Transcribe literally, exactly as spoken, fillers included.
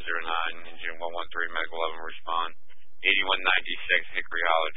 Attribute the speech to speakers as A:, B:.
A: zero nine, engine one one three, medical eleven, respond. eighty-one ninety-six, Hickory Hollow,